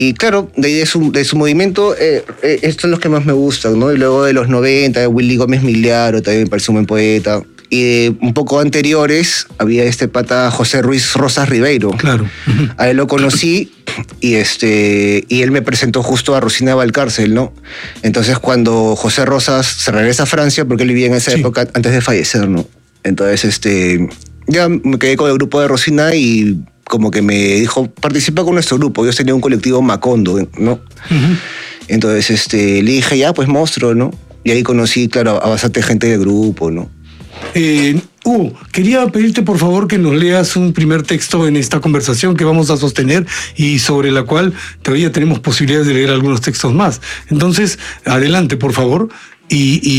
Y claro, de su movimiento, estos son los que más me gustan, ¿no? Y luego de los 90, Willy Gómez Miliaro, también me parece un buen poeta. Y de un poco anteriores, había este pata José Ruiz Rosas Ribeiro. Claro. A él lo conocí y él me presentó justo a Rosina Valcárcel, ¿no? Entonces cuando José Rosas se regresa a Francia, porque él vivía en esa época antes de fallecer, ¿no? Entonces ya me quedé con el grupo de Rosina y como que me dijo, participa con nuestro grupo. Yo tenía un colectivo Macondo, ¿no? Uh-huh. Entonces le dije, ya, pues monstruo, ¿no? Y ahí conocí, claro, a bastante gente del grupo, ¿no? Quería pedirte por favor que nos leas un primer texto en esta conversación que vamos a sostener y sobre la cual todavía tenemos posibilidades de leer algunos textos más. Entonces, adelante, por favor.